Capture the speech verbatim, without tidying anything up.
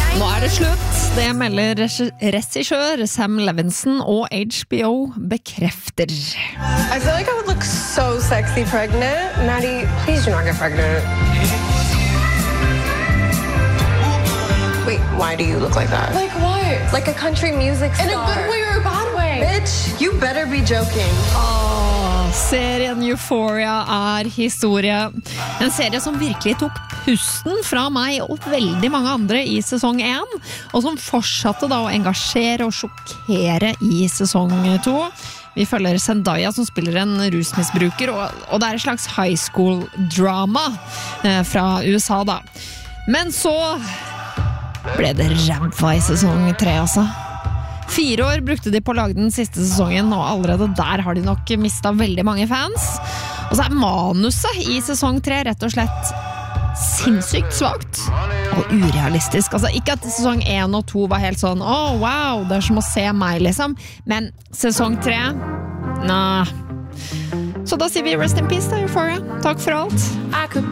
Nå er det slutt. Det melder regissør Sam Levinson og H B O bekrefter. I feel like I would look so sexy pregnant. Maddie, please do not get pregnant. Wait, why do you look like that? Like what? Like a country music star. In a good way or a bad way? Bitch, you better be joking. Åh, serien Euphoria er historie. En serie som virkelig tok pusten fra meg og veldig mange andre i sesong én, og som fortsatte da å engasjere og sjokkere i sesong to. Vi følger Zendaya som spiller en rusmisbruker, og, og det er et slags high school drama eh, fra U S A da. Men så ble det ræva i sesong tre, altså. Fire år brukte de på å lage den siste sesongen, og allerede der har de nok mistet veldig mange fans. Og så er manuset i sesong tre rett og slett sinnssykt svagt og urealistisk. Altså, ikke at sesong én og to var helt sånn, åh, oh, wow, det er som å se meg, liksom. Men sesong tre, nah. Så da sier vi rest in peace da, Euphoria. Takk for alt. I could